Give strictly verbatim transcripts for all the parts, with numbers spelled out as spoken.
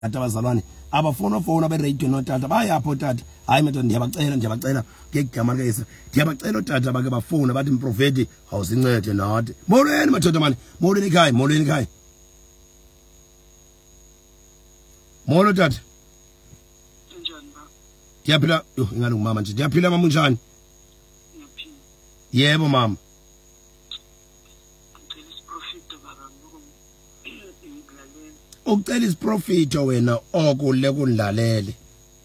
abazalwane abafona fona be radio notata bayapho tata hayi manje ndiyabacela ndiyabacela ngegama lika Yesu ndiyabacela utata bake bafuna bathi mprofeti awusincede nathi molweni madoda mani molweni ekhaya molweni ekhaya molo tata njani ba ndiyaphila yo ingani umama nje ndiyaphila mama unjani ngiyaphila yebo mama ucela isiprofito wena okule kundlalele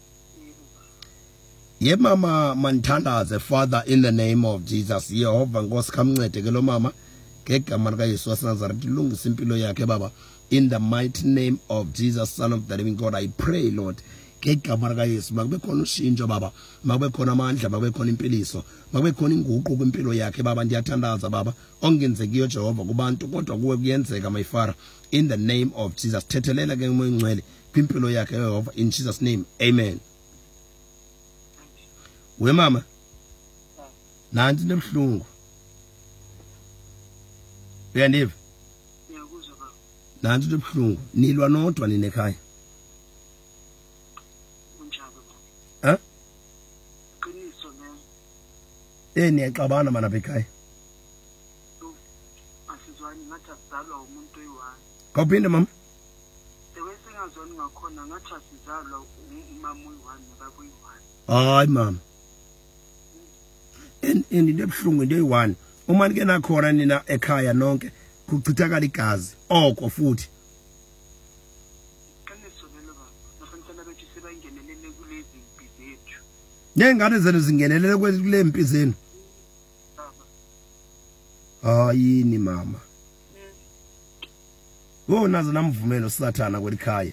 ye mama manthandaze Father in the name of Jesus Yehova Nkosi kamncede ke lo mama ngegama lika Yesu waseNazaretha ilungisa impilo yakhe baba in the mighty name of Jesus Son of the living God I pray Lord ngegama lika Yesu makube khona ushintsho baba makube khona amandla makube khona impiliso makube khona inguqu kwimpilo yakhe baba ndiyathandaza baba ongenzekiyo Jehova kubantu kodwa kuwe kuyenzeka my Father in the name of Jesus thethelela ke umoya ngcwele kwimpilo yakhe Jehova in Jesus name amen we mama nanti nebhlungu uyandiva ngiyakuzwa baba nanti nebhlungu nilwa nodwa nini ekhaya unjalo baba eh qiniso ne eh niyaxabana mana bekhaya asizwani ngathi azalwa umuntu oyi-one kawuphinde mama ewesengazwani ngakhona ngathi asizalwa umama oyi-one nobaba oyi-one hayi mama en en nebhlungu into eyi-one uma nike nakhona nina ekhaya nonke kuchithakala igazi oko futhi qiniso lelo baba nabantwana bethu sebayingenelele kulezi mpi zethu nengane zenu zingenelele kule mpi zenu baba hayini mama wo nazo namvumelo sathana kwelikhaya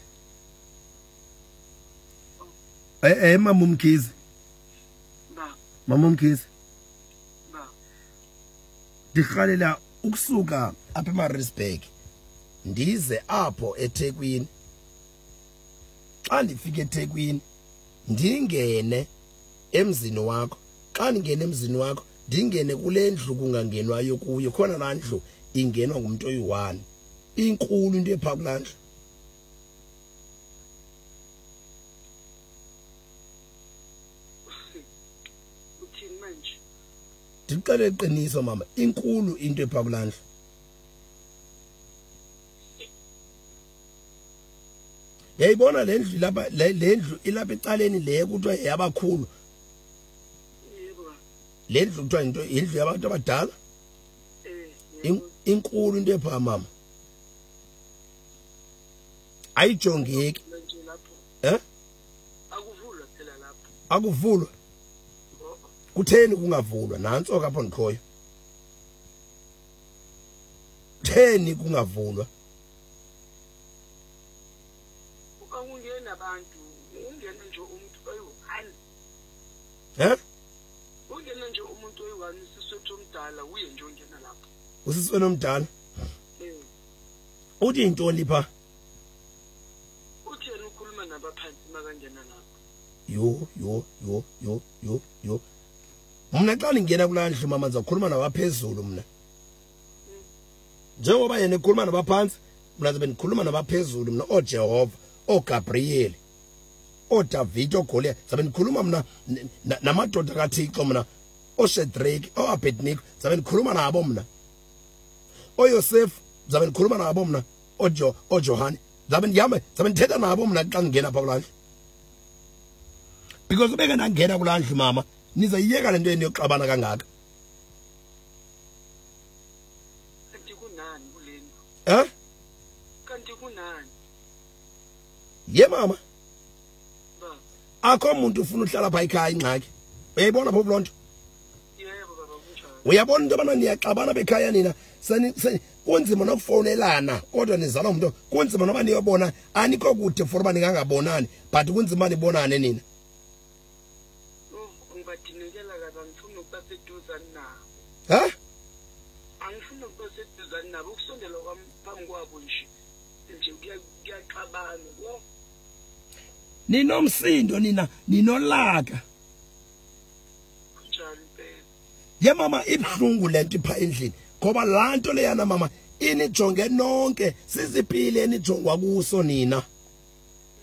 eh eh mama umkhizi baba mama umkhizi baba dikhalela ukusuka apha eMaritzburg ndize apho eThekwini xa ndifike eThekwini ndingene emzini wakho xa ndingene emzini wakho ndingene kule ndlu kungangenwayo kuyo khona la ndlu ingenwa ngumuntu oyi-one inkulu into epha kulaa ndlu uthini manje ndicela iqiniso mama inkulu into epha kulaa ndlu yayibona le ndlu lapha le ndlu ilapha ecaleni le kuthiwa yabakhulu yebo le ndlu kuthiwa into indlu yabantu abadala eh inkulu into epha mama ayijongeki manje lapho eh akuvulwa phela lapho akuvulwa kutheni kungavulwa nanso kapho ndikhoyo theni kungavulwa akungena abantu ungena nje umuntu oyi-one eh ungena nje umuntu oyi-one sisotho omdala uye nje ongena lapho usiswena omdala eh uthi intoni pha uthi yena ukhuluma nabaphansi makangena lapho yo yo yo yo yo yo mna xa ngingena kulaa ndlu mama ndizakhuluma nabaphezulu mna njengoba yena ekhuluma nabaphansi mna zabe ndikhuluma nabaphezulu mna oJehova oGabriel oDavid oGoliath zabe ndikhuluma mna namadoda kaThixo mna oShadrach oAbednego zabe ndikhuluma nabo mna oYosef zabe ndikhuluma nabo mna oJo oJohane zabe ndihamba zabe ndithetha nabo mna xa ngingena pha kulaa ndlu because ubeke ndangena kulaa ndlu mama nizayiyeka lento yeni yokuxabana kangaka kanti kunani kuleni eh kanti kunani ye mama baba akho umuntu ufuna uhlala pha ekhaya ingxaki uyayibona pho lonto yebo baba kunjalo uyabona into abana niyaxabana bekhaya nina kunzima nokufonelana kodwa nizala umuntu kunzima noba niyobona anikho kude for uba ningangabonani but kunzima nibonane nina ngibadinekela kabi angifuni ukuba seduzane nabo ha angifuni ukuba seduzane nabo ukusondela kwami phambi kwabo nje nje kuyaxabana wo ninomsindo nina ninolaka kunjalo impela ye mama ibhlungu lento ipha endlini ngoba laa nto leyana mama inijonge nonke sizipile enijongwa kuso nina